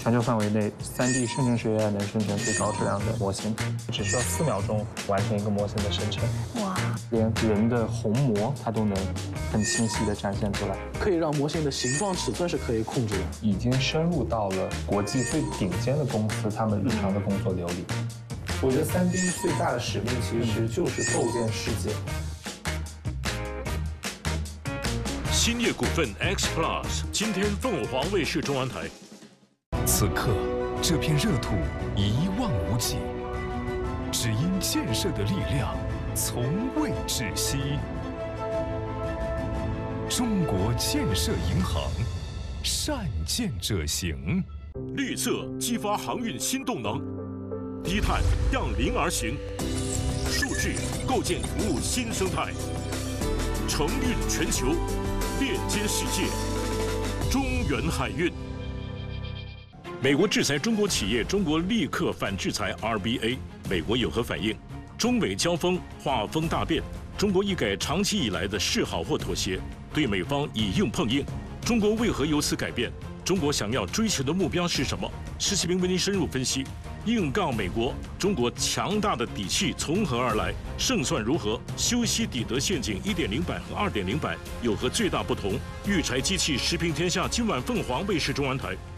全球范围内3D 生成学院能生成最高质量的模型，只需要4秒钟完成一个模型的生成。哇！连人的虹膜它都能很清晰地展现出来， 可以让模型的形状、尺寸是可以控制的， 已经深入到了国际最顶尖的公司他们日常的工作流里。我觉得3D 最大的使命其实就是构建世界。 兴业股份 X Plus， 今天凤凰卫视中文台。 此刻，这片热土一望无际，只因建设的力量从未止息。中国建设银行，善建者行。 绿色激发航运新动能，低碳向零而行，数据构建服务新生态，承运全球，链接世界。中原海运。美国制裁中国企业，中国立刻反制裁 RBA， 美国有何反应？中美交锋，画风大变，中国一改长期以来的示好或妥协，对美方以硬碰硬。中国为何由此改变？中国想要追求的目标是什么？施启明为您深入分析。硬杠美国，中国强大的底气从何而来？胜算如何？修昔底德陷阱1.0版和2.0版有何最大不同？育才机器时评天下，今晚凤凰卫视中文台。